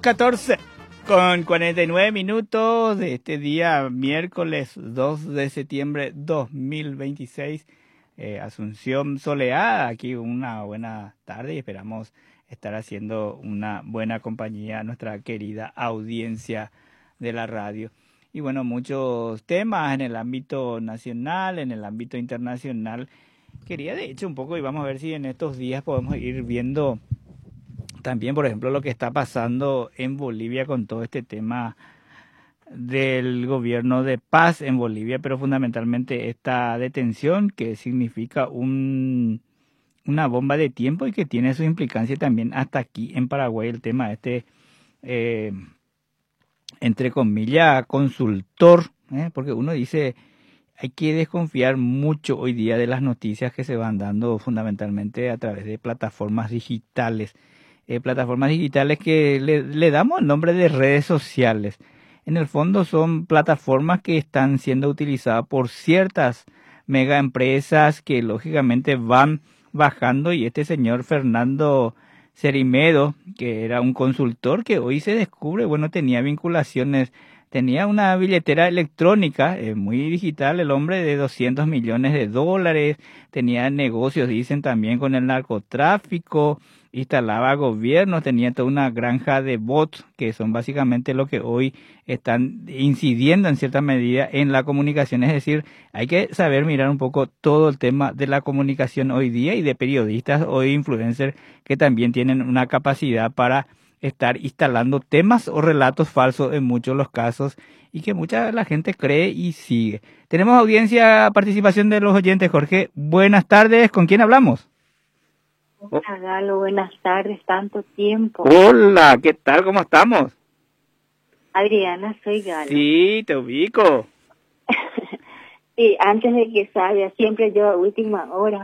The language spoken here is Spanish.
14 con 49 minutos de este día, miércoles 2 de septiembre 2026. Asunción soleada, aquí una buena tarde y esperamos estar haciendo una buena compañía a nuestra querida audiencia de la radio. Y bueno, muchos temas en el ámbito nacional, en el ámbito internacional. Quería de hecho un poco, y vamos a ver si en estos días podemos ir viendo también, por ejemplo, lo que está pasando en Bolivia con todo este tema del gobierno de paz en Bolivia, pero fundamentalmente esta detención que significa una bomba de tiempo y que tiene su implicancia también hasta aquí en Paraguay, el tema eh, entre comillas, consultor, porque uno dice, hay que desconfiar mucho hoy día de las noticias que se van dando fundamentalmente a través de plataformas digitales. Plataformas digitales que le damos el nombre de redes sociales. En el fondo son plataformas que están siendo utilizadas por ciertas mega empresas que lógicamente van bajando, y este señor Fernando Cerimedo, que era un consultor que hoy se descubre, bueno, tenía vinculaciones, tenía una billetera electrónica, muy digital, el hombre, de 200 millones de dólares, tenía negocios, dicen, también con el narcotráfico, instalaba gobiernos, tenía toda una granja de bots, que son básicamente lo que hoy están incidiendo en cierta medida en la comunicación. Es decir, hay que saber mirar un poco todo el tema de la comunicación hoy día y de periodistas o influencers que también tienen una capacidad para estar instalando temas o relatos falsos en muchos de los casos y que mucha la gente cree y sigue. Tenemos audiencia, participación de los oyentes. Jorge, buenas tardes, ¿con quién hablamos? Hola, Galo, buenas tardes, tanto tiempo. Hola, ¿qué tal? ¿Cómo estamos? Adriana, soy Galo. Sí, te ubico. Sí, antes de que salga, siempre yo a última hora,